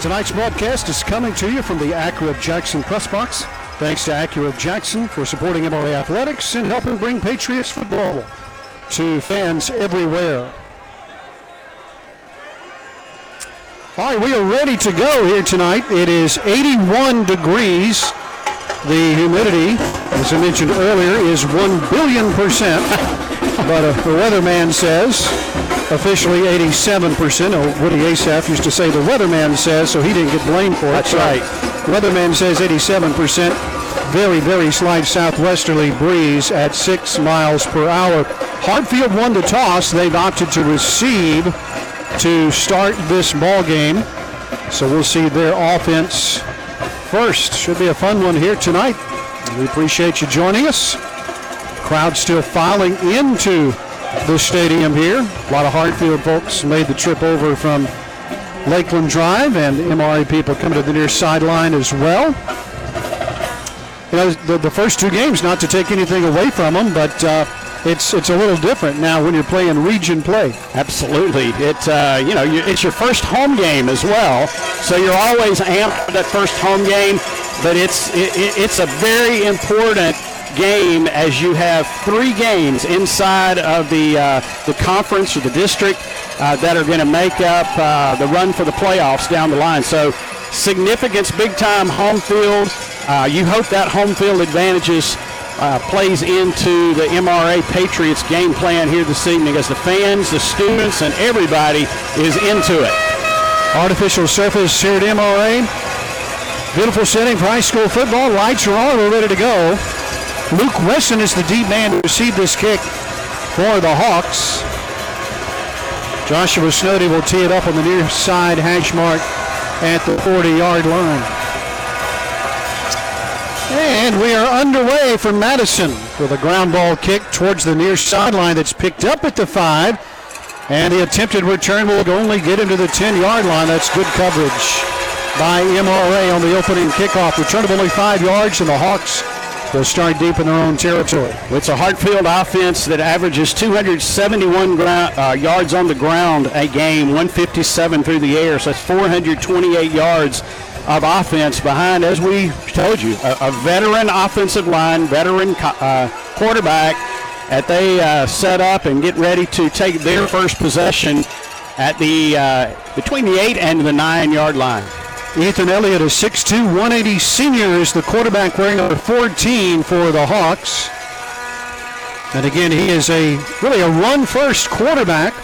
Tonight's broadcast is coming to you from the Acura of Jackson press box. Thanks to Acura of Jackson for supporting MRA Athletics and helping bring Patriots football to fans everywhere. All right, we are ready to go here tonight. It is 81 degrees. The humidity, as I mentioned earlier, is 1 billion%. But the weatherman says officially 87%. Oh, Woody Asaf used to say the weatherman says, so he didn't get blamed for it. That's right. Weatherman says 87%. Very, very slight southwesterly breeze at 6 miles per hour. Hartfield won the toss. They've opted to receive to start this ball game. So we'll see their offense first. Should be a fun one here tonight. We appreciate you joining us. Crowd still filing into the stadium here. A lot of Hartfield folks made the trip over from Lakeland Drive, and MRA people come to the near sideline as well. You know, the first two games, not to take anything away from them, but it's a little different now when you're playing region play. Absolutely. It's your first home game as well, so you're always amped for that first home game, but it's a very important game as you have 3 games inside of the conference or the district that are going to make up the run for the playoffs down the line. So significance, big time home field. You hope that home field advantages plays into the MRA Patriots game plan here this evening as the fans, the students, and everybody is into it. Artificial surface here at MRA. Beautiful setting for high school football. Lights are on. We're ready to go. Luke Wesson is the deep man to receive this kick for the Hawks. Joshua Snowdy will tee it up on the near side hash mark at the 40-yard line. And we are underway for Madison with a ground ball kick towards the near sideline that's picked up at the 5. And the attempted return will only get into the 10-yard line. That's good coverage by MRA on the opening kickoff. Return of only 5 yards, and the Hawks will start deep in their own territory. It's a Hartfield offense that averages 271 yards on the ground a game, 157 through the air, so that's 428 yards of offense behind, as we told you, a veteran offensive line, veteran quarterback that they set up and get ready to take their first possession at the between the 8 and the 9-yard line. Ethan Elliott, a 6'2", 180 senior, is the quarterback wearing number 14 for the Hawks. And again, he is really a run-first quarterback.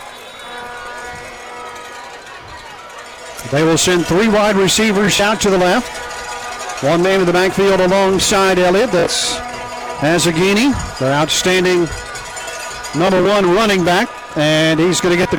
They will send 3 wide receivers out to the left. 1 man in the backfield alongside Elliott. That's Azzaghini, their outstanding number 1 running back. And he's going to get the